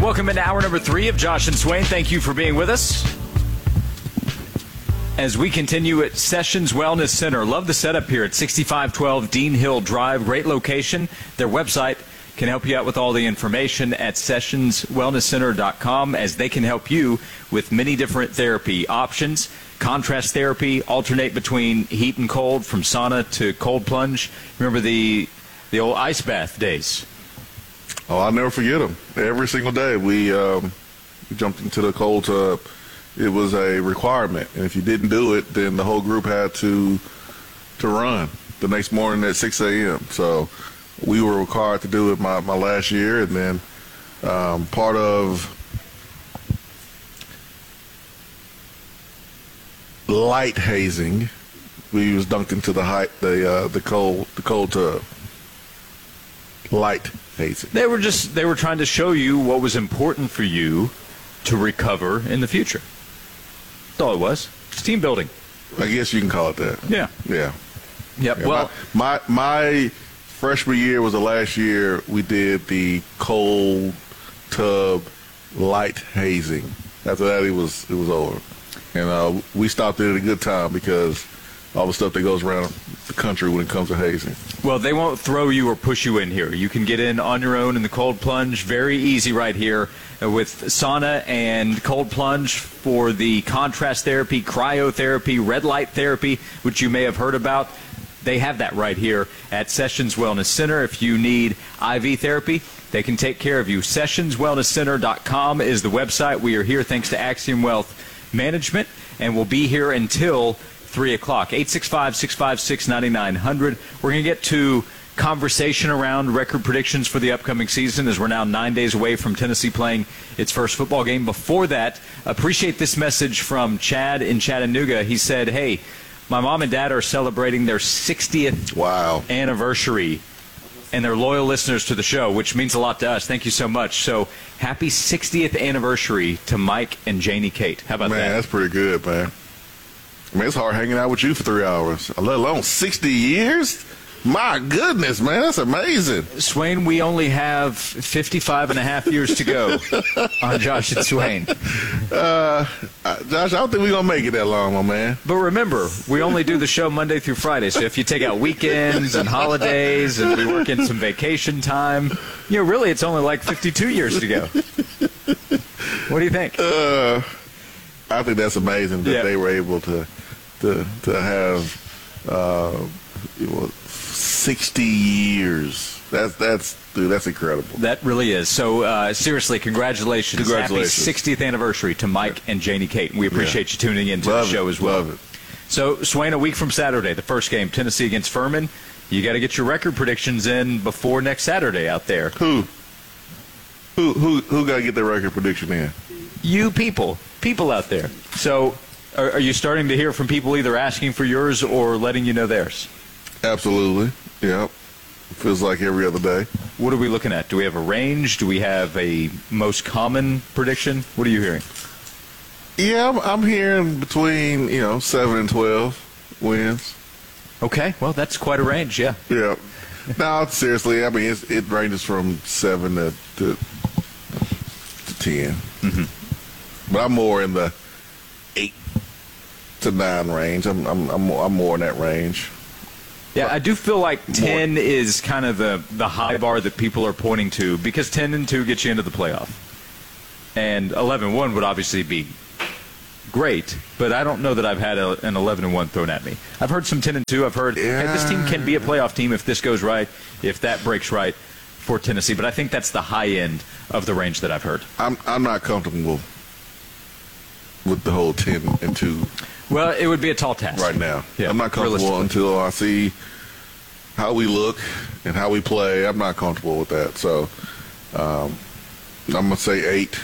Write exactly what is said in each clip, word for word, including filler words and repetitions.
Welcome into hour number three of Josh and Swain. Thank you for being with us. As we continue at Sessions Wellness Center. Love the setup here at sixty-five twelve Dean Hill Drive. Great location. Their website can help you out with all the information at sessions wellness center dot com, as they can help you with many different therapy options. Contrast therapy, alternate between heat and cold, from sauna to cold plunge. Remember the the old ice bath days? Oh, I'll never forget them. Every single day we, um, we jumped into the cold tub. It was a requirement, and if you didn't do it, then the whole group had to to run the next morning at six a.m. So we were required to do it my, my last year, and then um, part of light hazing, we was dunked into the height the uh, the cold the cold tub. Light hazing. They were just they were trying to show you what was important for you to recover in the future. That's all it was. It's team building. I guess you can call it that. Yeah. Yeah. Yep. Yeah, well, my, my my freshman year was the last year we did the cold tub light hazing. After that, it was it was over, and uh, we stopped it at a good time because all the stuff that goes around the country when it comes to hazing. Well, they won't throw you or push you in here. You can get in on your own in the cold plunge. Very easy right here with sauna and cold plunge for the contrast therapy, cryotherapy, red light therapy, which you may have heard about. They have that right here at Sessions Wellness Center. If you need I V therapy, they can take care of you. sessions wellness center dot com is the website. We are here thanks to Axiom Wealth Management, and we'll be here until three o'clock. eight six five, six five six, nine nine zero zero. We're going to get to conversation around record predictions for the upcoming season, as we're now nine days away from Tennessee playing its first football game. Before that, appreciate this message from Chad in Chattanooga. He said, hey, my mom and dad are celebrating their sixtieth Wow. anniversary, and they're loyal listeners to the show, which means a lot to us. Thank you so much. So happy sixtieth anniversary to Mike and Janie Kate. How about man, that? Man, that's pretty good, man. I mean, it's hard hanging out with you for three hours, let alone sixty years. My goodness, man, that's amazing. Swain, we only have fifty-five and a half years to go on Josh and Swain. Uh, Josh, I don't think we're going to make it that long, my man. But remember, we only do the show Monday through Friday, so if you take out weekends and holidays and we work in some vacation time, you know, really it's only like fifty-two years to go. What do you think? Uh, I think that's amazing that yeah. they were able to to, to have uh, you know, sixty years. That's that's dude. That's incredible. That really is. So uh, seriously, congratulations! Congratulations! Happy sixtieth anniversary to Mike and Janie Kate. And we appreciate yeah. you tuning in to love the show it. as well. Love it. So Swain, a week from Saturday, the first game, Tennessee against Furman. You got to get your record predictions in before next Saturday out there. Who? Who? Who? Who got to get their record prediction in? You people, people out there. So, are, are you starting to hear from people either asking for yours or letting you know theirs? Absolutely. Yeah. Feels like every other day. What are we looking at? Do we have a range? Do we have a most common prediction? What are you hearing? Yeah, I'm, I'm hearing between, you know, seven and twelve wins. Okay. Well, that's quite a range, yeah. Yeah. No, seriously, I mean, it's, it ranges from seven to, to, to ten. Mm-hmm. But I'm more in the eight to nine range. I'm I'm I'm more, I'm more in that range. Yeah, I do feel like ten is kind of the, the high bar that people are pointing to, because ten and two gets you into the playoff. And eleven and one would obviously be great, but I don't know that I've had a, an eleven and one thrown at me. I've heard some ten and two. I've heard, yeah. hey, this team can be a playoff team if this goes right, if that breaks right for Tennessee. But I think that's the high end of the range that I've heard. I'm I'm not comfortable with the whole ten and two. Well, it would be a tall task right now. Yeah, I'm not comfortable until I see how we look and how we play. I'm not comfortable with that. So um, I'm going to say eight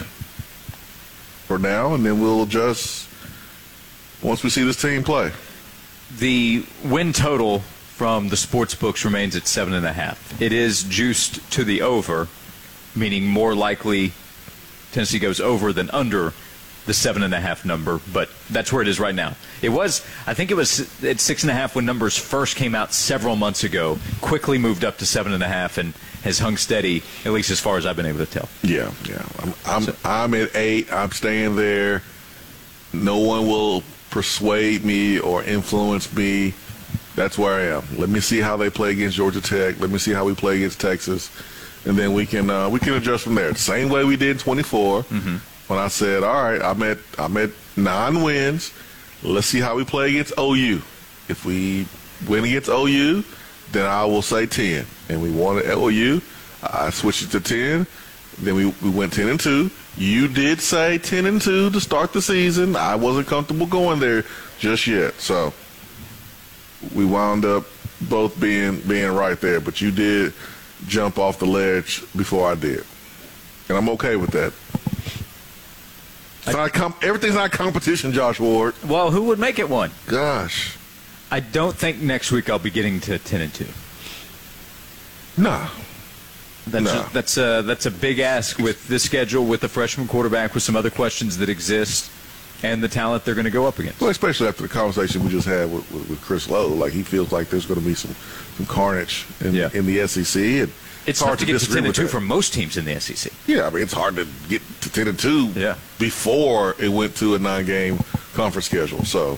for now, and then we'll adjust once we see this team play. The win total from the sports books remains at seven and a half. It is juiced to the over, meaning more likely Tennessee goes over than under the seven and a half number, but that's where it is right now. It was, I think it was at six and a half when numbers first came out several months ago, quickly moved up to seven and a half, and has hung steady, at least as far as I've been able to tell. Yeah, yeah. I'm I'm, So- I'm at eight. I'm staying there. No one will persuade me or influence me. That's where I am. Let me see how they play against Georgia Tech. Let me see how we play against Texas, and then we can uh, we can adjust from there. Same way we did in twenty-four Mm-hmm. when I said, all right, I'm at I'm at nine wins. Let's see how we play against O U. If we win against O U, then I will say ten. And we won at O U. I switched it to ten. Then we, we went ten and two. You did say ten and two to start the season. I wasn't comfortable going there just yet. So we wound up both being being right there. But you did jump off the ledge before I did. And I'm okay with that. It's not comp- everything's not competition, Josh Ward. Well, who would make it one? Gosh. I don't think next week I'll be getting to ten and two. Nah. That's No. a, that's a that's a big ask with this schedule, with the freshman quarterback, with some other questions that exist, and the talent they're going to go up against. Well, especially after the conversation we just had with, with, with Chris Lowe, like he feels like there's going to be some, some carnage in, Yeah. in the S E C. And It's hard to get to disagree ten and with two that. for most teams in the S E C. Yeah, I mean it's hard to get to ten and two Yeah. before it went to a nine-game conference schedule. So,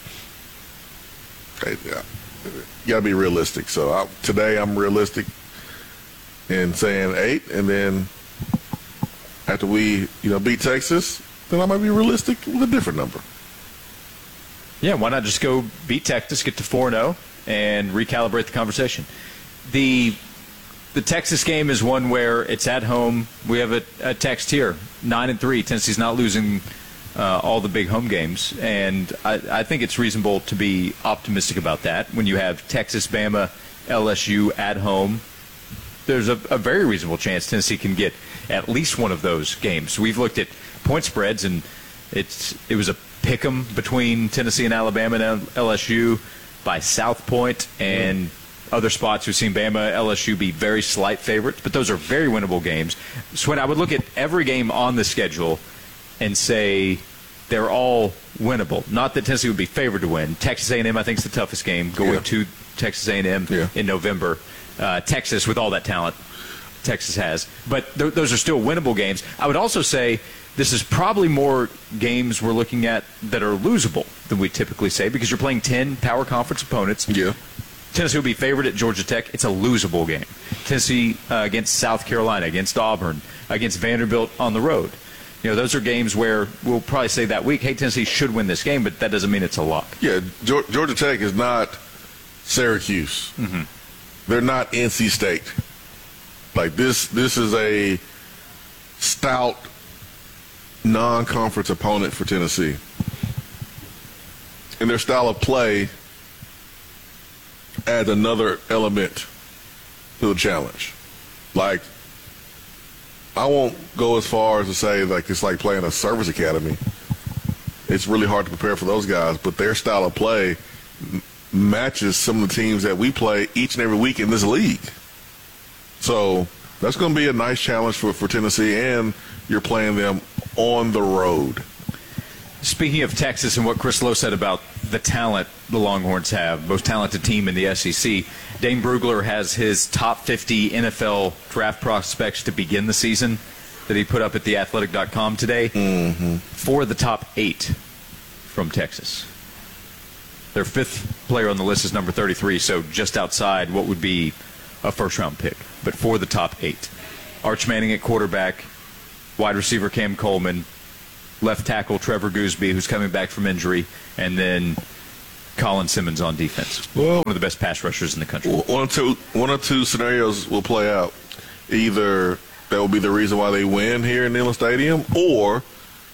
hey, yeah, you got to be realistic. So I, today I'm realistic in saying eight, and then after we you know beat Texas, then I might be realistic with a different number. Yeah, why not just go beat Texas, get to four and oh, and recalibrate the conversation? The the Texas game is one where it's at home. We have a, a text here, nine and three. Tennessee's not losing uh, all the big home games, and I, I think it's reasonable to be optimistic about that. When you have Texas, Bama, L S U at home, there's a, a very reasonable chance Tennessee can get at least one of those games. We've looked at point spreads, and it's it was a pick 'em between Tennessee and Alabama and L S U by South Point, and other spots we've seen Bama, L S U be very slight favorites, but those are very winnable games. So I would look at every game on the schedule and say they're all winnable. Not that Tennessee would be favored to win. Texas A and M, I think, is the toughest game, going Yeah. to Texas A and M Yeah. in November. Uh, Texas, with all that talent Texas has. But th- those are still winnable games. I would also say this is probably more games we're looking at that are losable than we typically say, because you're playing ten power conference opponents. Yeah. Tennessee will be favored at Georgia Tech. It's a losable game. Tennessee uh, against South Carolina, against Auburn, against Vanderbilt on the road. You know, those are games where we'll probably say that week, hey, Tennessee should win this game, but that doesn't mean it's a lock. Yeah, Geor- Georgia Tech is not Syracuse. Mm-hmm. They're not N C State. Like this, this is a stout non-conference opponent for Tennessee, and their style of play adds another element to the challenge. Like, I won't go as far as to say like it's like playing a service academy. It's really hard to prepare for those guys, but their style of play m- matches some of the teams that we play each and every week in this league. So that's going to be a nice challenge for, for Tennessee, and you're playing them on the road. Speaking of Texas and what Chris Lowe said about the talent the Longhorns have, most talented team in the S E C, Dane Brugler has his top fifty N F L draft prospects to begin the season that he put up at the athletic dot com today. Mm-hmm. Four of the top eight from Texas. Their fifth player on the list is number thirty-three, so just outside what would be a first-round pick. But four of the top eight. Arch Manning at quarterback, wide receiver Cam Coleman, left tackle Trevor Gooseby, who's coming back from injury, and then Colin Simmons on defense. Well, One of the best pass rushers in the country. One or two, one or two scenarios will play out. Either that will be the reason why they win here in Neyland Stadium, or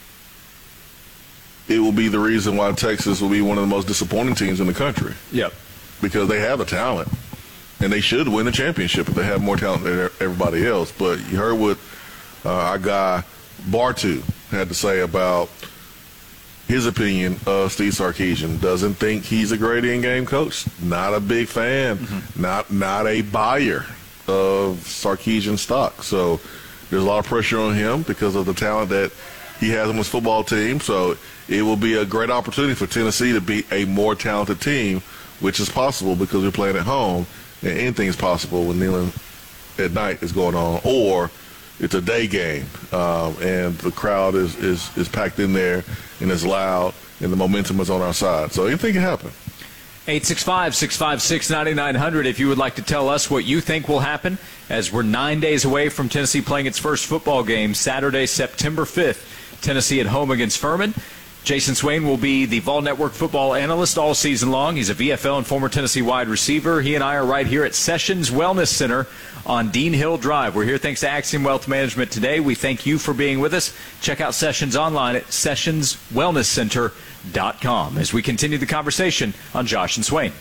it will be the reason why Texas will be one of the most disappointing teams in the country, Yep. because they have the talent, and they should win the championship if they have more talent than everybody else. But you heard what uh, our guy Bartu had to say about his opinion of Steve Sarkisian. Doesn't think he's a great in-game coach. Not a big fan. Mm-hmm. Not not a buyer of Sarkisian stock. So there's a lot of pressure on him because of the talent that he has on his football team. So it will be a great opportunity for Tennessee to be a more talented team, which is possible because we're playing at home, and anything is possible with Neyland at night is going on, or it's a day game, um, and the crowd is, is, is packed in there and it's loud, and the momentum is on our side. So anything can happen. eight six five, six five six, nine nine zero zero if you would like to tell us what you think will happen, as we're nine days away from Tennessee playing its first football game, Saturday, September fifth, Tennessee at home against Furman. Jason Swain will be the Vol Network football analyst all season long. He's a V F L and former Tennessee wide receiver. He and I are right here at Sessions Wellness Center on Dean Hill Drive. We're here thanks to Axiom Wealth Management today. We thank you for being with us. Check out Sessions online at sessions wellness center dot com as we continue the conversation on Josh and Swain.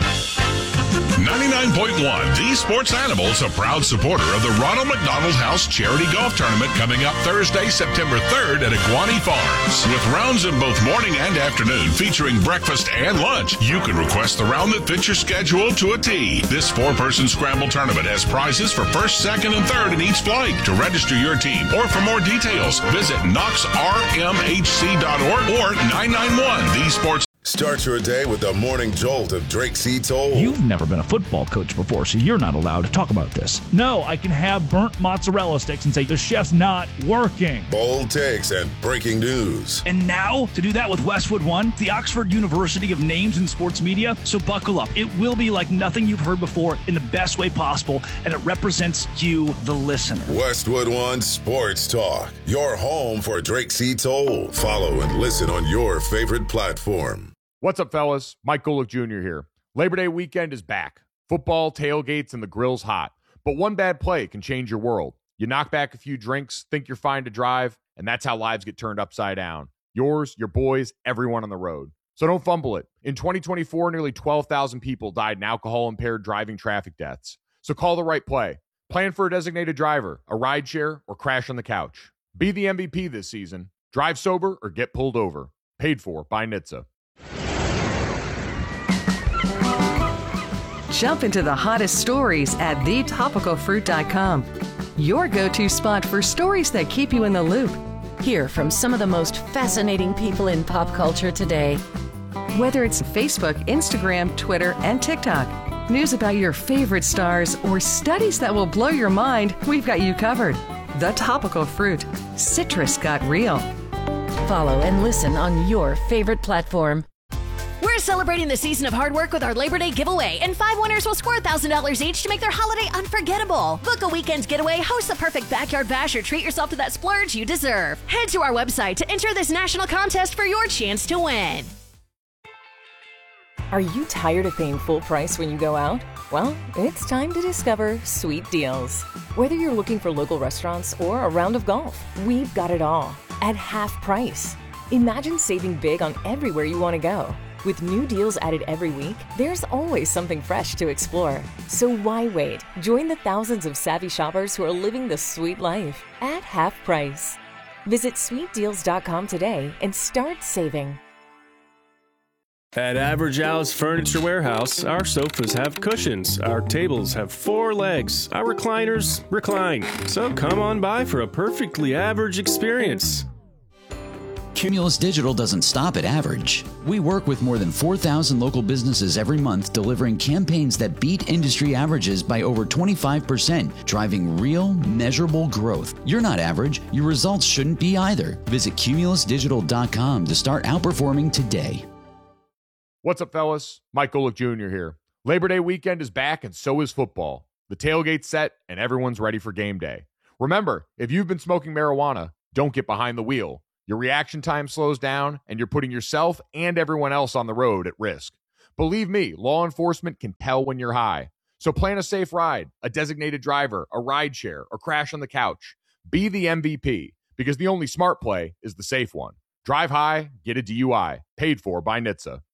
ninety-nine point one, The Sports Animals, a proud supporter of the Ronald McDonald House Charity Golf Tournament coming up Thursday, September third at Iguani Farms. With rounds in both morning and afternoon featuring breakfast and lunch, you can request the round that fits your schedule to a T. This four-person scramble tournament has prizes for first, second, and third in each flight. To register your team or for more details, visit knox r m h c dot org or nine nine one, The Sports. Start your day with the morning jolt of Drake C. Toll. You've never been a football coach before, so you're not allowed to talk about this. No, I can have burnt mozzarella sticks and say the chef's not working. Bold takes and breaking news. And now, to do that with Westwood One, the Oxford University of names in sports media. So buckle up. It will be like nothing you've heard before in the best way possible, and it represents you, the listener. Westwood One Sports Talk, your home for Drake C. Toll. Follow and listen on your favorite platform. What's up, fellas? Mike Golick Junior here. Labor Day weekend is back. Football, tailgates, and the grill's hot. But one bad play can change your world. You knock back a few drinks, think you're fine to drive, and that's how lives get turned upside down. Yours, your boys, everyone on the road. So don't fumble it. In twenty twenty-four, nearly twelve thousand people died in alcohol-impaired driving traffic deaths. So call the right play. Plan for a designated driver, a rideshare, or crash on the couch. Be the M V P this season. Drive sober or get pulled over. Paid for by N H T S A. Jump into the hottest stories at the topical fruit dot com. Your go-to spot for stories that keep you in the loop. Hear from some of the most fascinating people in pop culture today. Whether it's Facebook, Instagram, Twitter, and TikTok, news about your favorite stars, or studies that will blow your mind, we've got you covered. The Topical Fruit. Citrus got real. Follow and listen on your favorite platform. We're celebrating the season of hard work with our Labor Day giveaway, and five winners will score one thousand dollars each to make their holiday unforgettable. Book a weekend getaway, host the perfect backyard bash, or treat yourself to that splurge you deserve. Head to our website to enter this national contest for your chance to win. Are you tired of paying full price when you go out? Well, it's time to discover Sweet Deals. Whether you're looking for local restaurants or a round of golf, we've got it all at half price. Imagine saving big on everywhere you want to go. With new deals added every week, there's always something fresh to explore. So why wait? Join the thousands of savvy shoppers who are living the sweet life at half price. Visit sweet deals dot com today and start saving. At Average House Furniture Warehouse, our sofas have cushions, our tables have four legs, our recliners recline. So come on by for a perfectly average experience. Cumulus Digital doesn't stop at average. We work with more than four thousand local businesses every month, delivering campaigns that beat industry averages by over twenty-five percent, driving real, measurable growth. You're not average. Your results shouldn't be either. Visit cumulus digital dot com to start outperforming today. What's up, fellas? Mike Golick Junior here. Labor Day weekend is back, and so is football. The tailgate's set, and everyone's ready for game day. Remember, if you've been smoking marijuana, don't get behind the wheel. Your reaction time slows down, and you're putting yourself and everyone else on the road at risk. Believe me, law enforcement can tell when you're high. So plan a safe ride, a designated driver, a rideshare, or crash on the couch. Be the M V P, because the only smart play is the safe one. Drive high, get a D U I. Paid for by N H T S A.